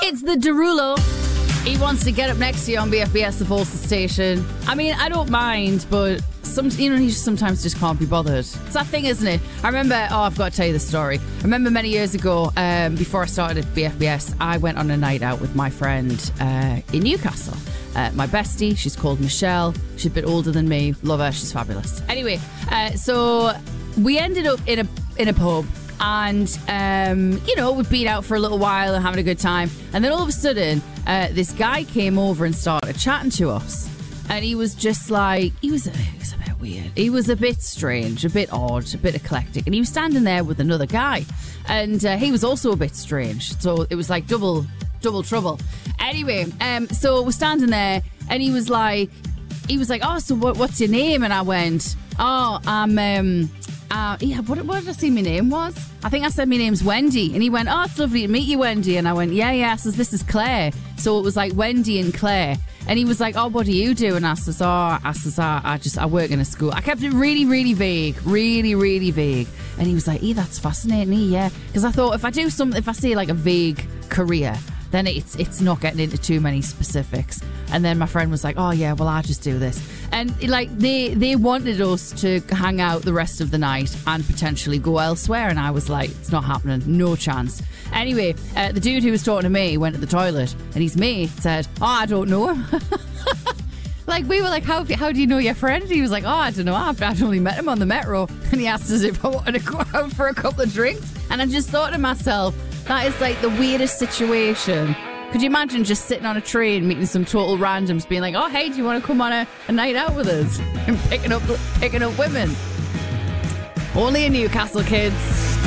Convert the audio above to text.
It's the Derulo. He wants to get up next to you on BFBS, the Forces station. I mean, I don't mind, but he sometimes just can't be bothered. It's that thing, isn't it? I remember, I've got to tell you the story. I remember many years ago, before I started at BFBS, I went on a night out with my friend in Newcastle. My bestie, she's called Michelle. She's a bit older than me. Love her, she's fabulous. Anyway, so we ended up in a pub. And, we'd been out for a little while and having a good time. And then all of a sudden, this guy came over and started chatting to us. And he was just like, he was a bit weird. He was a bit strange, a bit odd, a bit eclectic. And he was standing there with another guy. And he was also a bit strange. So it was like double trouble. Anyway, so we're standing there and he was like, oh, so what's your name? And I went, oh, I'm... what did I say my name was? I think I said my name's Wendy. And he went, oh, it's lovely to meet you, Wendy. And I went, yeah. So this is Claire. So it was like Wendy and Claire. And he was like, oh, what do you do? And I says, I work in a school. I kept it really, really vague. Really, really vague. And he was like, that's fascinating, yeah. Because I thought if I say like a vague career, then it's not getting into too many specifics. And then my friend was like, oh yeah, well, I just do this. And like they wanted us to hang out the rest of the night and potentially go elsewhere. And I was like, it's not happening, no chance. Anyway, the dude who was talking to me went to the toilet and his mate said, oh, I don't know him. Like, we were like, how do you know your friend? He was like, oh, I don't know. I'd only met him on the metro. And he asked us if I wanted to go out for a couple of drinks. And I just thought to myself, that is like the weirdest situation. Could you imagine just sitting on a train, meeting some total randoms, being like, oh, hey, do you want to come on a night out with us? And picking up women. Only in Newcastle, kids.